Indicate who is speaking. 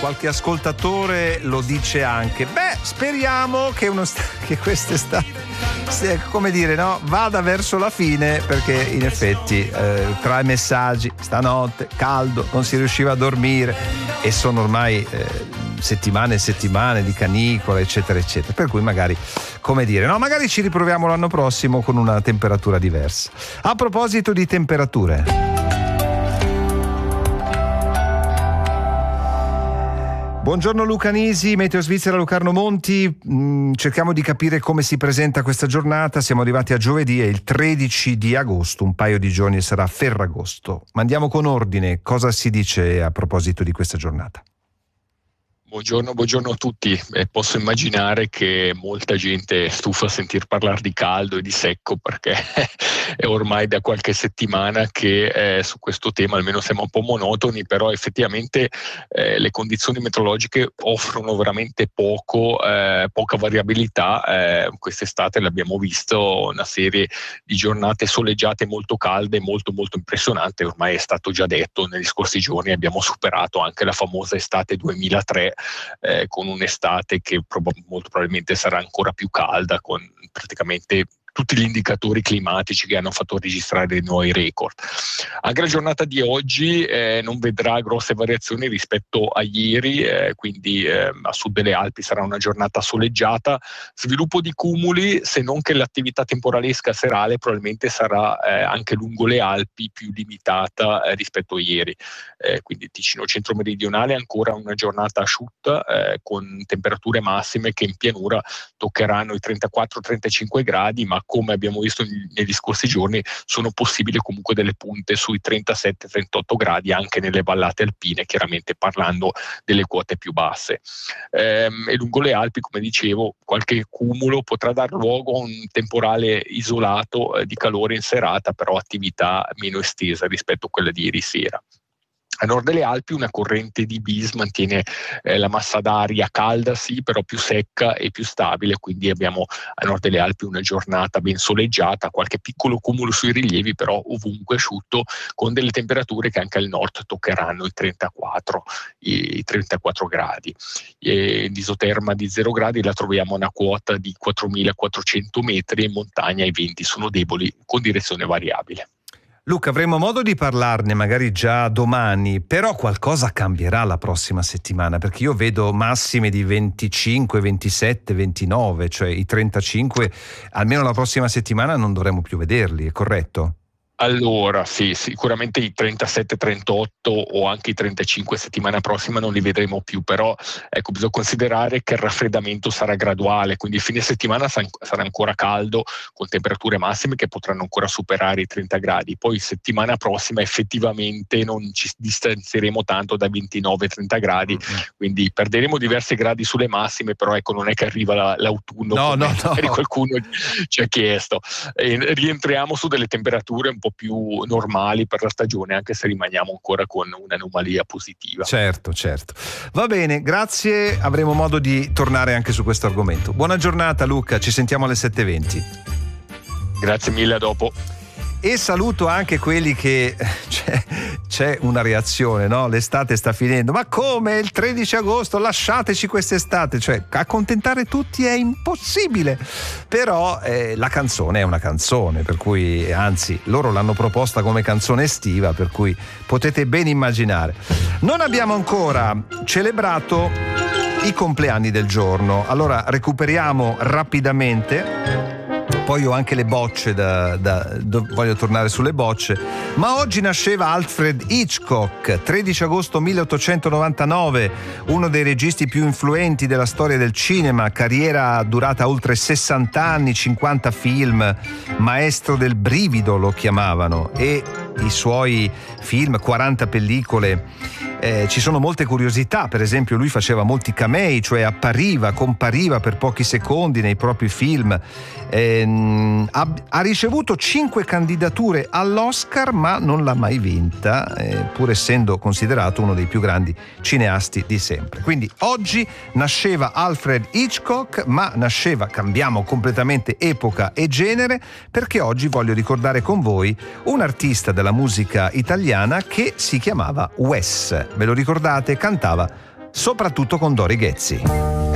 Speaker 1: qualche ascoltatore lo dice anche. Speriamo che quest'estate, come dire, no, vada verso la fine, perché in effetti tra i messaggi, stanotte caldo, non si riusciva a dormire, e sono ormai settimane e settimane di canicola, eccetera eccetera, per cui magari, come dire, no, magari ci riproviamo l'anno prossimo con una temperatura diversa. A proposito di temperature, buongiorno Luca Nisi, Meteo Svizzera, Lucarno Monti. Cerchiamo di capire come si presenta questa giornata. Siamo arrivati a giovedì, è il 13 di agosto, un paio di giorni e sarà Ferragosto. Ma andiamo con ordine, cosa si dice a proposito di questa giornata?
Speaker 2: Buongiorno a tutti. Posso immaginare che molta gente è stufa a sentir parlare di caldo e di secco, perché è ormai da qualche settimana che su questo tema almeno siamo un po' monotoni, però effettivamente le condizioni meteorologiche offrono veramente poca variabilità. Quest'estate l'abbiamo visto, una serie di giornate soleggiate molto calde, molto molto impressionante. Ormai è stato già detto, negli scorsi giorni abbiamo superato anche la famosa estate 2003, con un'estate che molto probabilmente sarà ancora più calda, con praticamente tutti gli indicatori climatici che hanno fatto registrare dei nuovi record. Anche la giornata di oggi non vedrà grosse variazioni rispetto a ieri, quindi a sud delle Alpi sarà una giornata soleggiata, sviluppo di cumuli, se non che l'attività temporalesca serale probabilmente sarà anche lungo le Alpi più limitata rispetto a ieri. Quindi Ticino centro-meridionale ancora una giornata asciutta, con temperature massime che in pianura toccheranno i 34-35 gradi, ma come abbiamo visto negli scorsi giorni sono possibili comunque delle punte sui 37-38 gradi anche nelle vallate alpine, chiaramente parlando delle quote più basse. E lungo le Alpi, come dicevo, qualche cumulo potrà dar luogo a un temporale isolato di calore in serata, però attività meno estesa rispetto a quella di ieri sera. A nord delle Alpi una corrente di bis mantiene la massa d'aria calda, sì, però più secca e più stabile, quindi abbiamo a nord delle Alpi una giornata ben soleggiata, qualche piccolo cumulo sui rilievi, però ovunque asciutto, con delle temperature che anche al nord toccheranno i 34 gradi. L'isoterma di 0 gradi la troviamo a una quota di 4.400 metri, in montagna i venti sono deboli con direzione variabile.
Speaker 1: Luca, avremo modo di parlarne magari già domani, però qualcosa cambierà la prossima settimana, perché io vedo massime di 25, 27, 29, cioè i 35, almeno la prossima settimana non dovremo più vederli, è corretto?
Speaker 2: Allora, sì, sicuramente i 37-38 o anche i 35 settimana prossima non li vedremo più, però ecco, bisogna considerare che il raffreddamento sarà graduale, quindi fine settimana sarà ancora caldo, con temperature massime che potranno ancora superare i 30 gradi, poi settimana prossima effettivamente non ci distanzieremo tanto da 29-30 gradi, quindi perderemo diversi gradi sulle massime, però ecco, non è che arriva l'autunno,
Speaker 1: no.
Speaker 2: Qualcuno ci ha chiesto. Rientriamo su delle temperature un po' più normali per la stagione, anche se rimaniamo ancora con un'anomalia positiva.
Speaker 1: Certo. Va bene, grazie, avremo modo di tornare anche su questo argomento. Buona giornata Luca, ci sentiamo alle 7:20.
Speaker 2: Grazie mille, a dopo.
Speaker 1: E saluto anche quelli che c'è una reazione, no? L'estate sta finendo, ma come il 13 agosto lasciateci quest'estate, cioè accontentare tutti è impossibile, però la canzone è una canzone, per cui anzi loro l'hanno proposta come canzone estiva, per cui potete ben immaginare. Non abbiamo ancora celebrato i compleanni del giorno, allora recuperiamo rapidamente. Poi ho anche le bocce voglio tornare sulle bocce, ma oggi nasceva Alfred Hitchcock, 13 agosto 1899, uno dei registi più influenti della storia del cinema, carriera durata oltre 60 anni, 50 film, maestro del brivido lo chiamavano, e i suoi film, 40 pellicole. Ci sono molte curiosità, per esempio lui faceva molti camei, cioè compariva per pochi secondi nei propri film. Ha ricevuto 5 candidature all'Oscar, ma non l'ha mai vinta, pur essendo considerato uno dei più grandi cineasti di sempre. Quindi oggi nasceva Alfred Hitchcock, ma cambiamo completamente epoca e genere, perché oggi voglio ricordare con voi un artista della musica italiana che si chiamava Wes. Ve lo ricordate? Cantava soprattutto con Dori Ghezzi.